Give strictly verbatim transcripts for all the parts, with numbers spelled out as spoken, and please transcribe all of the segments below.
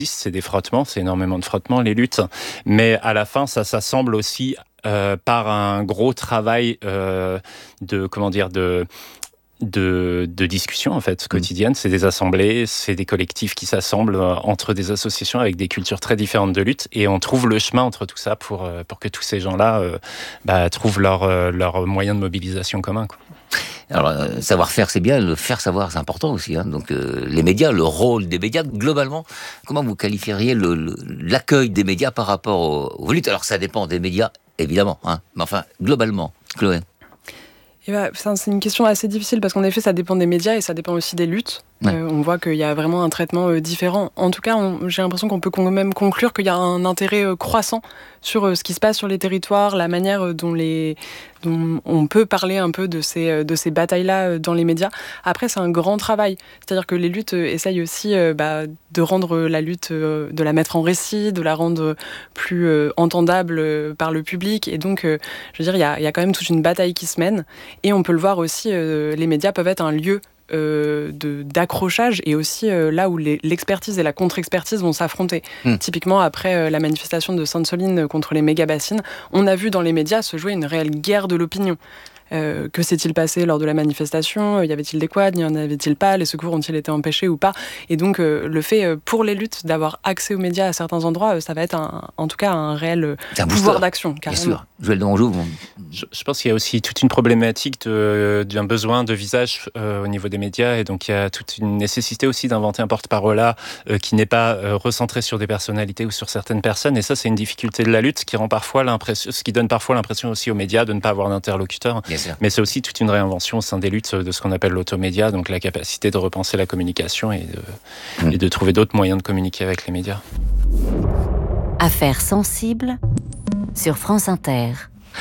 C'est des frottements, c'est énormément de frottements, les luttes. Mais à la fin, ça s'assemble aussi euh, par un gros travail euh, de, comment dire, de... De, de discussion en fait quotidienne. C'est des assemblées, c'est des collectifs qui s'assemblent entre des associations avec des cultures très différentes de lutte, et on trouve le chemin entre tout ça pour, pour que tous ces gens-là euh, bah, trouvent leur, leur moyen de mobilisation commun, quoi. Alors, euh, savoir-faire, c'est bien, le faire savoir, c'est important aussi. Hein. Donc, euh, les médias, le rôle des médias, globalement, comment vous qualifieriez le, le, l'accueil des médias par rapport aux, aux luttes? Alors, ça dépend des médias, évidemment, hein. Mais enfin, globalement, Chloé. Et bah, c'est une question assez difficile parce qu'en effet, ça dépend des médias et ça dépend aussi des luttes. Ouais. Euh, on voit qu'il y a vraiment un traitement euh, différent. En tout cas, on, j'ai l'impression qu'on peut con- même conclure qu'il y a un intérêt euh, croissant sur euh, ce qui se passe sur les territoires, la manière euh, dont, les, dont on peut parler un peu de ces, euh, de ces batailles-là euh, dans les médias. Après, c'est un grand travail. C'est-à-dire que les luttes euh, essayent aussi euh, bah, de rendre la lutte, euh, de la mettre en récit, de la rendre plus euh, entendable euh, par le public. Et donc, euh, je veux dire, il y a, il y a quand même toute une bataille qui se mène. Et on peut le voir aussi, euh, les médias peuvent être un lieu Euh, de, d'accrochage et aussi euh, là où les, l'expertise et la contre-expertise vont s'affronter. Mmh. Typiquement, après euh, la manifestation de Sainte-Soline contre les méga-bassines, on a vu dans les médias se jouer une réelle guerre de l'opinion. Euh, que s'est-il passé lors de la manifestation? Y avait-il des quads? N'y en avait-il pas? Les secours ont-ils été empêchés ou pas? Et donc, euh, le fait, euh, pour les luttes, d'avoir accès aux médias à certains endroits, euh, ça va être un, en tout cas un réel euh, un pouvoir booster d'action. Carrément. Bien sûr. Joël Demangeau, bon. je, je pense qu'il y a aussi toute une problématique de, d'un besoin de visage euh, au niveau des médias, et donc il y a toute une nécessité aussi d'inventer un porte-parole là, euh, qui n'est pas euh, recentré sur des personnalités ou sur certaines personnes, et ça c'est une difficulté de la lutte qui rend parfois l'impression, ce qui donne parfois l'impression aussi aux médias de ne pas avoir d'interlocuteur. Yes. Mais c'est aussi toute une réinvention au sein des luttes de ce qu'on appelle l'automédia, donc la capacité de repenser la communication et de, mmh. et de trouver d'autres moyens de communiquer avec les médias. Affaires sensibles sur France Inter.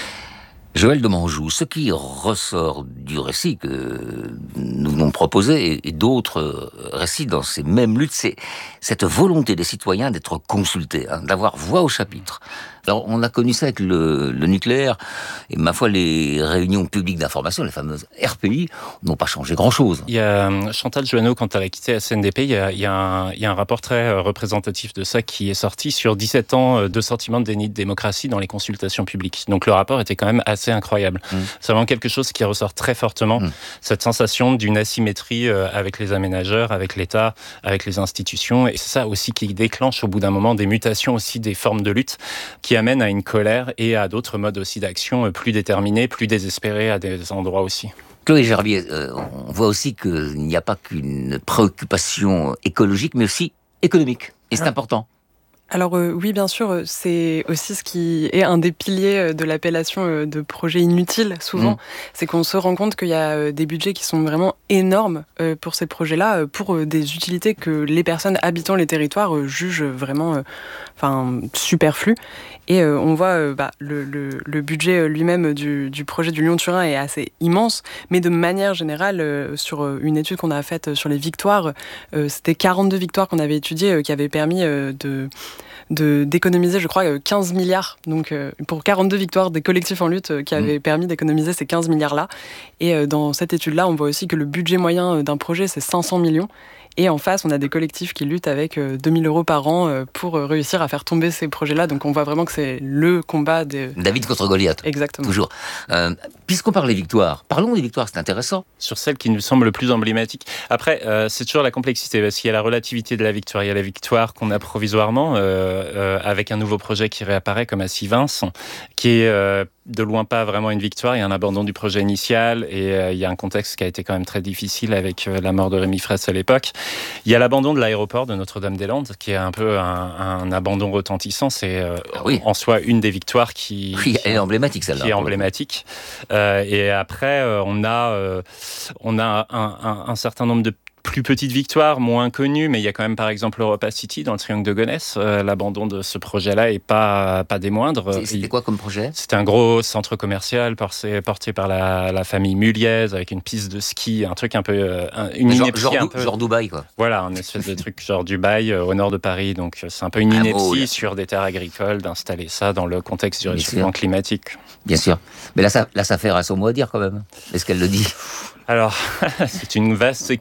Joël Demangeau, ce qui ressort du récit que nous venons de proposer et d'autres récits dans ces mêmes luttes, c'est cette volonté des citoyens d'être consultés, hein, d'avoir voix au chapitre. Alors, on a connu ça avec le, le nucléaire, et ma foi, les réunions publiques d'information, les fameuses R P I, n'ont pas changé grand-chose. Il y a Chantal Jouanneau, quand elle a quitté la C N D P, il y a, il y a, un, il y a un rapport très représentatif de ça qui est sorti sur dix-sept ans de sentiment de déni de démocratie dans les consultations publiques. Donc le rapport était quand même assez incroyable. Mmh. C'est vraiment quelque chose qui ressort très fortement, mmh. cette sensation d'une asymétrie avec les aménageurs, avec l'État, avec les institutions, et c'est ça aussi qui déclenche au bout d'un moment des mutations aussi des formes de lutte, qui amène à une colère et à d'autres modes aussi d'action plus déterminés, plus désespérés à des endroits aussi. Chloé Gerbier, euh, on voit aussi qu'il n'y a pas qu'une préoccupation écologique, mais aussi économique. Et c'est ah. important. Alors euh, oui, bien sûr, c'est aussi ce qui est un des piliers de l'appellation de projet inutile, souvent. Mmh. C'est qu'on se rend compte qu'il y a des budgets qui sont vraiment énormes pour ces projets-là, pour des utilités que les personnes habitant les territoires jugent vraiment enfin, superflues. Et euh, on voit euh, bah, le, le, le budget lui-même du, du projet du Lyon-Turin est assez immense, mais de manière générale, euh, sur une étude qu'on a faite sur les victoires, euh, c'était quarante-deux victoires qu'on avait étudiées euh, qui avaient permis euh, de, de, d'économiser, je crois, quinze milliards. Donc euh, pour quarante-deux victoires des collectifs en lutte euh, qui avaient mmh. permis d'économiser ces quinze milliards-là. Et euh, dans cette étude-là, on voit aussi que le budget moyen d'un projet, c'est cinq cents millions. Et en face, on a des collectifs qui luttent avec deux mille euros par an pour réussir à faire tomber ces projets-là. Donc on voit vraiment que c'est le combat de... David contre Goliath. Exactement. Toujours. Euh, puisqu'on parle des victoires, parlons des victoires, c'est intéressant. Sur celle qui nous semble le plus emblématique. Après, euh, c'est toujours la complexité, parce qu'il y a la relativité de la victoire. Il y a la victoire qu'on a provisoirement, euh, euh, avec un nouveau projet qui réapparaît comme à Sivins, qui est... Euh, de loin pas vraiment une victoire, il y a un abandon du projet initial et euh, il y a un contexte qui a été quand même très difficile avec euh, la mort de Rémi Fraisse à l'époque. Il y a l'abandon de l'aéroport de Notre-Dame-des-Landes qui est un peu un, un abandon retentissant, c'est euh, ah oui. en soi une des victoires qui, oui, elle est emblématique celle-là. Qui est emblématique. Euh, et après euh, on a, euh, on a un, un, un certain nombre de plus petite victoire, moins connue, mais il y a quand même par exemple Europa City dans le triangle de Gonesse. Euh, l'abandon de ce projet-là est pas, pas des moindres. C'était il, quoi comme projet? C'était un gros centre commercial porté, porté par la, la famille Muliez avec une piste de ski, un truc un peu... Un, une genre, ineptie genre, un peu... genre Dubaï, quoi. Voilà, un espèce de truc genre Dubaï, euh, au nord de Paris. Donc c'est un peu une ineptie ah, sur des terres agricoles d'installer ça dans le contexte du réchauffement climatique. Bien sûr. Mais là, ça, là, ça fait à son mot à dire quand même. Est-ce qu'elle le dit? Alors, c'est une vaste question.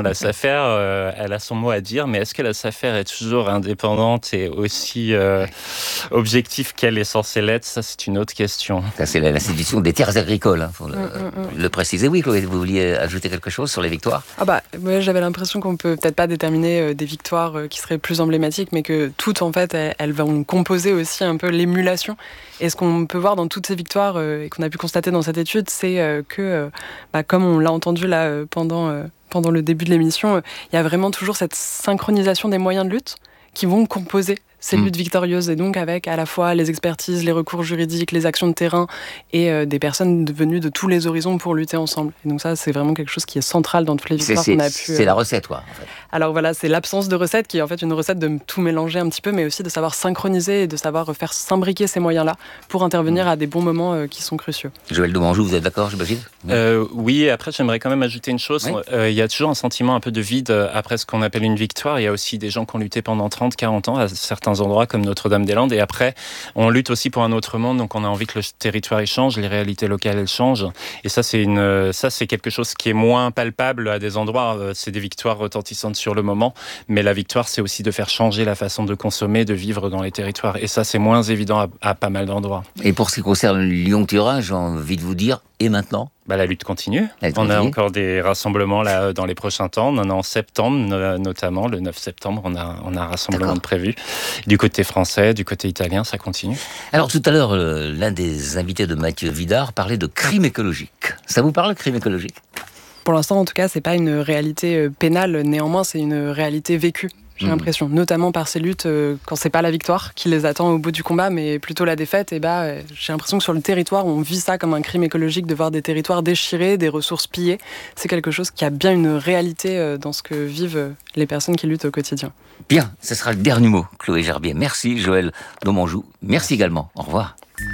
la SAFER, euh, elle a son mot à dire, mais est-ce que la SAFER est toujours indépendante et aussi euh, objective qu'elle est censée l'être? Ça, c'est une autre question. Ça, c'est l'institution des terres agricoles, hein, faut le, mmh, mmh. le préciser. Oui, Chloé, vous vouliez ajouter quelque chose sur les victoires? Ah bah, ouais, j'avais l'impression qu'on peut peut-être pas déterminer euh, des victoires euh, qui seraient plus emblématiques, mais que toutes, en fait, elles, elles vont composer aussi un peu l'émulation. Et ce qu'on peut voir dans toutes ces victoires euh, et qu'on a pu constater dans cette étude, c'est euh, que, euh, bah, comme on l'a entendu là euh, pendant, euh, pendant le début de l'émission, il euh, y a vraiment toujours cette synchronisation des moyens de lutte qui vont composer ces luttes victorieuses, et donc avec à la fois les expertises, les recours juridiques, les actions de terrain et euh, des personnes venues de tous les horizons pour lutter ensemble. Et donc ça, c'est vraiment quelque chose qui est central dans toutes les victoires qu'on a pu... C'est euh... la recette, quoi, en fait. Alors voilà, c'est l'absence de recette qui est en fait une recette de tout mélanger un petit peu, mais aussi de savoir synchroniser et de savoir faire s'imbriquer ces moyens-là pour intervenir mmh. à des bons moments euh, qui sont cruciaux. Joël Domanjou, vous êtes d'accord, j'imagine? euh, Oui, après j'aimerais quand même ajouter une chose. Il oui. euh, y a toujours un sentiment un peu de vide après ce qu'on appelle une victoire. Il y a aussi des gens qui ont lutté pendant trente, quarante ans à certains endroits comme Notre-Dame-des-Landes, et après on lutte aussi pour un autre monde, donc on a envie que le territoire change, les réalités locales elles changent, et ça c'est, une, ça c'est quelque chose qui est moins palpable à des endroits. C'est des victoires retentissantes sur le moment, mais la victoire c'est aussi de faire changer la façon de consommer, de vivre dans les territoires, et ça c'est moins évident à, à pas mal d'endroits. Et pour ce qui concerne Lyon-Turin, j'ai envie de vous dire, et maintenant? Bah, la lutte continue. La lutte on continue. A encore des rassemblements là, dans les prochains temps. On en a en septembre, notamment le neuf septembre, on a, on a un rassemblement de prévu. Du côté français, du côté italien, ça continue. Alors tout à l'heure, euh, l'un des invités de Mathieu Vidard parlait de crime écologique. Ça vous parle, le crime écologique? Pour l'instant, en tout cas, c'est pas une réalité pénale. Néanmoins, c'est une réalité vécue. J'ai mmh. l'impression, notamment par ces luttes, euh, quand c'est pas la victoire qui les attend au bout du combat, mais plutôt la défaite, et bah, euh, j'ai l'impression que sur le territoire, on vit ça comme un crime écologique, de voir des territoires déchirés, des ressources pillées. C'est quelque chose qui a bien une réalité euh, dans ce que vivent euh, les personnes qui luttent au quotidien. Bien, ce sera le dernier mot, Chloé Gerbier. Merci, Joël Domanjou. Merci également. Au revoir.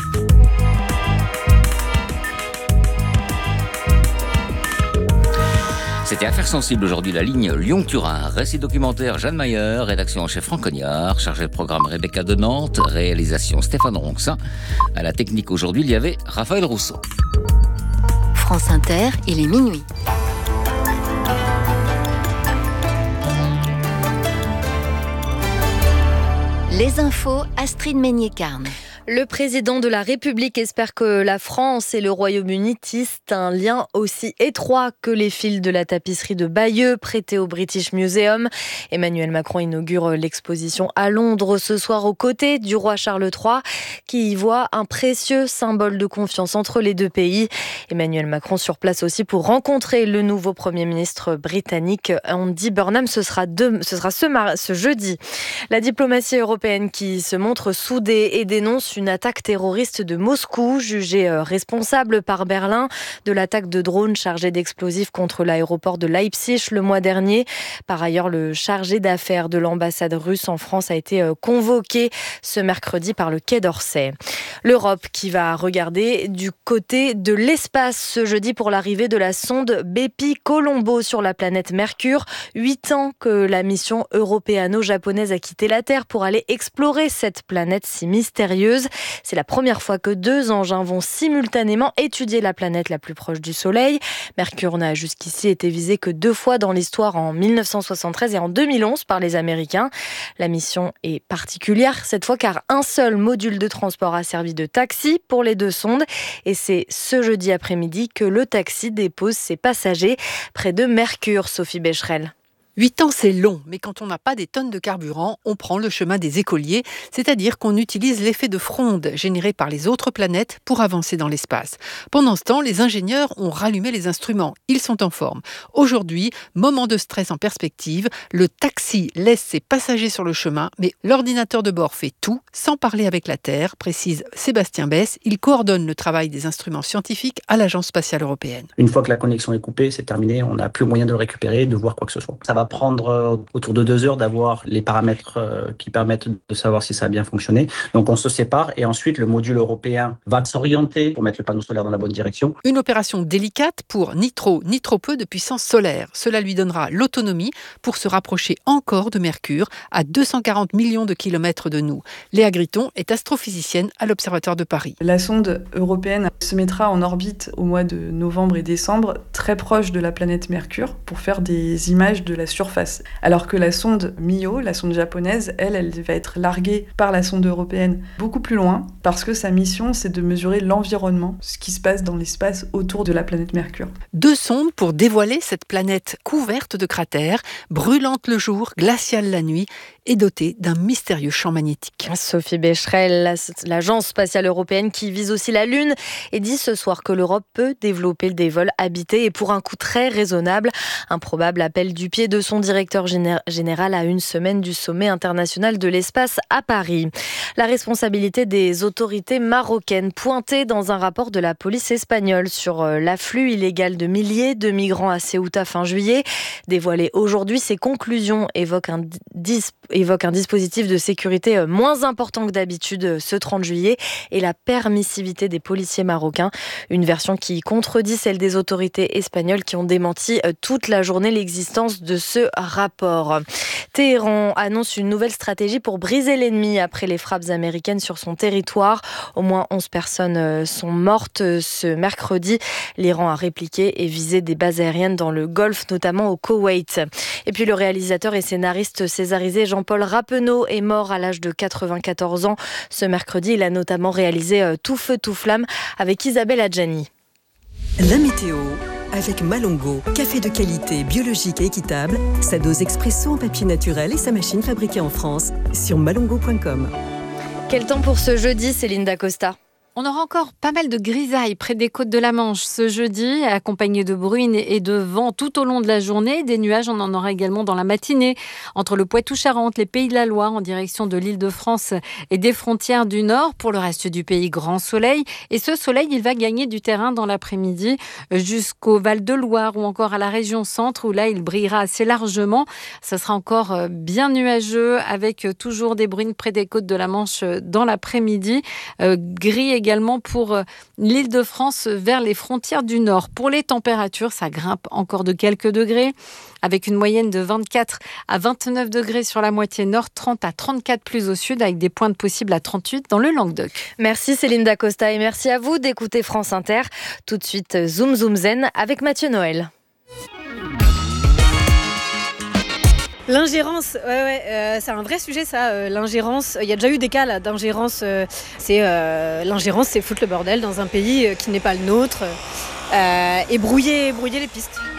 C'était Affaires sensibles aujourd'hui, la ligne Lyon-Turin. Récit documentaire Jeanne Mayer, rédaction en chef Franck Cognard, chargé de programme Rebecca de Nantes, réalisation Stéphane Ronxin. À la technique aujourd'hui, il y avait Raphaël Rousseau. France Inter, il est minuit. Les infos, Astrid Meignet-Carne. Le président de la République espère que la France et le Royaume-Uni tissent un lien aussi étroit que les fils de la tapisserie de Bayeux prêtée au British Museum. Emmanuel Macron inaugure l'exposition à Londres ce soir aux côtés du roi Charles trois, qui y voit un précieux symbole de confiance entre les deux pays. Emmanuel Macron sur place aussi pour rencontrer le nouveau Premier ministre britannique Andy Burnham. Ce sera, de, ce, sera ce, mar- ce jeudi. La diplomatie européenne qui se montre soudée et dénonce une attaque terroriste de Moscou, jugée responsable par Berlin de l'attaque de drones chargés d'explosifs contre l'aéroport de Leipzig le mois dernier. Par ailleurs, le chargé d'affaires de l'ambassade russe en France a été convoqué ce mercredi par le Quai d'Orsay. L'Europe qui va regarder du côté de l'espace ce jeudi pour l'arrivée de la sonde Bepi Colombo sur la planète Mercure. Huit ans que la mission européano-japonaise a quitté la Terre pour aller explorer cette planète si mystérieuse. C'est la première fois que deux engins vont simultanément étudier la planète la plus proche du Soleil. Mercure n'a jusqu'ici été visé que deux fois dans l'histoire, en mille neuf cent soixante-treize et en deux mille onze par les Américains. La mission est particulière cette fois car un seul module de transport a servi de taxi pour les deux sondes. Et c'est ce jeudi après-midi que le taxi dépose ses passagers près de Mercure. Sophie Becherel. Huit ans, c'est long, mais quand on n'a pas des tonnes de carburant, on prend le chemin des écoliers, c'est-à-dire qu'on utilise l'effet de fronde généré par les autres planètes pour avancer dans l'espace. Pendant ce temps, les ingénieurs ont rallumé les instruments. Ils sont en forme. Aujourd'hui, moment de stress en perspective, le taxi laisse ses passagers sur le chemin, mais l'ordinateur de bord fait tout, sans parler avec la Terre, précise Sébastien Besse. Il coordonne le travail des instruments scientifiques à l'Agence spatiale européenne. Une fois que la connexion est coupée, c'est terminé, on n'a plus moyen de le récupérer, de voir quoi que ce soit. Ça va va prendre autour de deux heures d'avoir les paramètres qui permettent de savoir si ça a bien fonctionné. Donc on se sépare et ensuite le module européen va s'orienter pour mettre le panneau solaire dans la bonne direction. Une opération délicate pour ni trop ni trop peu de puissance solaire. Cela lui donnera l'autonomie pour se rapprocher encore de Mercure à deux cent quarante millions de kilomètres de nous. Léa Gritton est astrophysicienne à l'Observatoire de Paris. La sonde européenne se mettra en orbite au mois de novembre et décembre, très proche de la planète Mercure, pour faire des images de la surface. Alors que la sonde M I O, la sonde japonaise, elle, elle va être larguée par la sonde européenne beaucoup plus loin, parce que sa mission, c'est de mesurer l'environnement, ce qui se passe dans l'espace autour de la planète Mercure. Deux sondes pour dévoiler cette planète couverte de cratères, brûlante le jour, glaciale la nuit et dotée d'un mystérieux champ magnétique. Sophie Becherel, l'agence spatiale européenne qui vise aussi la Lune, et dit ce soir que l'Europe peut développer des vols habités et pour un coût très raisonnable. Un probable appel du pied de son directeur général à une semaine du sommet international de l'espace à Paris. La responsabilité des autorités marocaines pointée dans un rapport de la police espagnole sur l'afflux illégal de milliers de migrants à Ceuta fin juillet. Dévoilé aujourd'hui, ses conclusions évoquent un, dis- évoquent un dispositif de sécurité moins important que d'habitude ce trente juillet et la permissivité des policiers marocains. Une version qui contredit celle des autorités espagnoles qui ont démenti toute la journée l'existence de ce rapport. Téhéran annonce une nouvelle stratégie pour briser l'ennemi après les frappes américaines sur son territoire. Au moins onze personnes sont mortes ce mercredi. L'Iran a répliqué et visé des bases aériennes dans le Golfe, notamment au Koweït. Et puis le réalisateur et scénariste césarisé Jean-Paul Rappeneau est mort à l'âge de quatre-vingt-quatorze ans. Ce mercredi, il a notamment réalisé Tout feu, tout flamme avec Isabelle Adjani. La météo avec Malongo, café de qualité, biologique et équitable, sa dose expresso en papier naturel et sa machine fabriquée en France sur malongo point com. Quel temps pour ce jeudi, Céline Dacosta? On aura encore pas mal de grisailles près des côtes de la Manche ce jeudi, accompagné de bruine et de vent tout au long de la journée. Des nuages, on en aura également dans la matinée, entre le Poitou-Charentes, les Pays de la Loire, en direction de l'Île-de-France et des frontières du Nord. Pour le reste du pays, grand soleil. Et ce soleil, il va gagner du terrain dans l'après-midi jusqu'au Val-de-Loire ou encore à la région centre, où là, il brillera assez largement. Ça sera encore bien nuageux, avec toujours des bruines près des côtes de la Manche dans l'après-midi. Euh, gris également également pour l'Île-de-France vers les frontières du Nord. Pour les températures, ça grimpe encore de quelques degrés, avec une moyenne de vingt-quatre à vingt-neuf degrés sur la moitié nord, trente à trente-quatre plus au sud, avec des pointes possibles à trente-huit dans le Languedoc. Merci Céline Dacosta et merci à vous d'écouter France Inter. Tout de suite, Zoom Zoom Zen avec Mathieu Noël. L'ingérence, ouais, ouais, euh, c'est un vrai sujet ça, euh, l'ingérence. Il y a déjà eu des cas là, d'ingérence. Euh, c'est, euh, l'ingérence, c'est foutre le bordel dans un pays euh, qui n'est pas le nôtre euh, et brouiller, brouiller les pistes.